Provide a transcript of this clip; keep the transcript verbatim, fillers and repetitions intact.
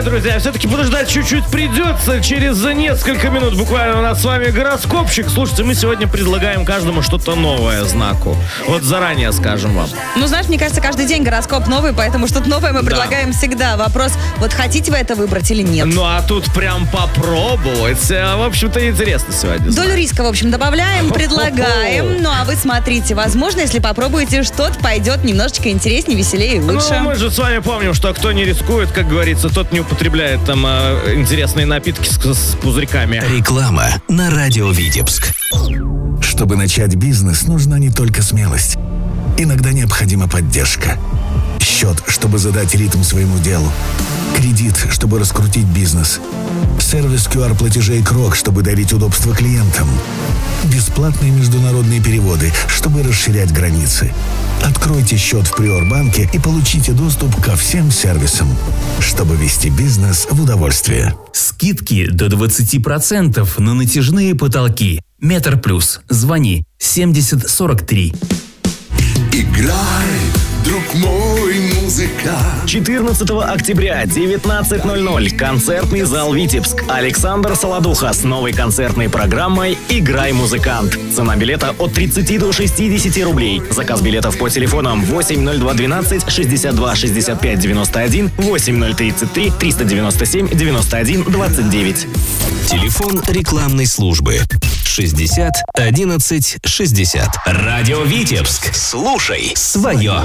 Друзья, все-таки подождать чуть-чуть придется. Через несколько минут буквально у нас с вами гороскопчик. Слушайте, мы сегодня предлагаем каждому что-то новое знаку. Вот заранее скажем вам. Ну, знаешь, мне кажется, каждый день гороскоп новый, поэтому что-то новое мы предлагаем да. всегда. Вопрос, вот хотите вы это выбрать или нет? Ну, а тут прям попробовать. В общем-то, интересно сегодня. Долю знать. риска, в общем, добавляем, предлагаем. Ну, а вы смотрите, возможно, если попробуете, что-то пойдет немножечко интереснее, веселее и лучше. Ну, мы же с вами помним, что кто не рискует, как говорится, тот не употребляет там э, интересные напитки с, с пузырьками. Реклама на радио Витебск. Чтобы начать бизнес, нужна не только смелость. Иногда необходима поддержка. Счет, чтобы задать ритм своему делу. Кредит, чтобы раскрутить бизнес. Сервис ку ар платежей Крок, чтобы дарить удобство клиентам. Бесплатные международные переводы, чтобы расширять границы. Откройте счет в Приорбанке и получите доступ ко всем сервисам, чтобы вести бизнес в удовольствие. Скидки до двадцать процентов на натяжные потолки. Метр плюс. Звони семьдесят сорок три. Играй, друг мой, музыка. четырнадцатого октября, девятнадцать ноль ноль. Концертный зал «Витебск». Александр Солодуха с новой концертной программой «Играй, музыкант». Цена билета от тридцати до шестидесяти рублей. Заказ билетов по телефонам восемь ноль два двенадцать шестьдесят два шестьдесят пять девяносто один, восемь ноль тридцать три триста девяносто семь девяносто один двадцать девять. Телефон рекламной службы шестьдесят одиннадцать шестьдесят. Радио Витебск. Слушай свое.